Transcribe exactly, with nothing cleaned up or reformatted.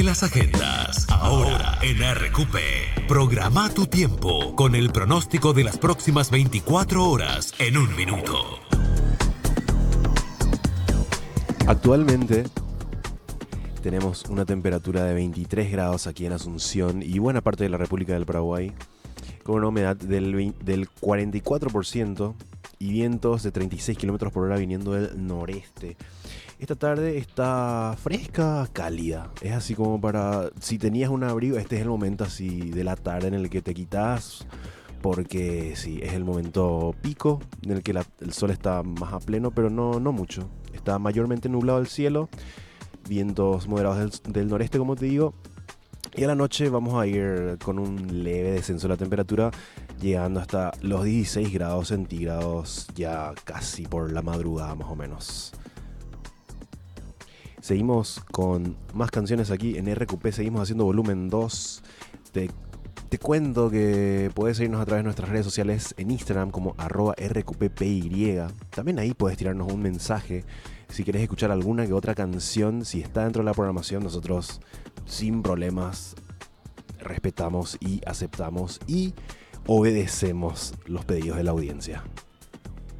Las agendas, ahora en R Q P. Programa tu tiempo con el pronóstico de las próximas veinticuatro horas en un minuto. Actualmente tenemos una temperatura de veintitrés grados aquí en Asunción y buena parte de la República del Paraguay, con una humedad del, veinte, del cuarenta y cuatro por ciento y vientos de treinta y seis kilómetros por hora viniendo del noreste. Esta tarde está fresca, cálida. Es así como para, si tenías un abrigo, este es el momento así de la tarde en el que te quitas, porque sí, es el momento pico en el que la, el sol está más a pleno, pero no, no mucho. Está mayormente nublado el cielo, vientos moderados del, del noreste, como te digo. Y a la noche vamos a ir con un leve descenso de la temperatura, llegando hasta los dieciséis grados centígrados ya casi por la madrugada más o menos. Seguimos con más canciones aquí en R Q P, seguimos haciendo volumen dos. Te, te cuento que puedes seguirnos a través de nuestras redes sociales en Instagram como arroba R Q P P Y. También ahí puedes tirarnos un mensaje si quieres escuchar alguna que otra canción. Si está dentro de la programación, nosotros sin problemas respetamos y aceptamos y obedecemos los pedidos de la audiencia.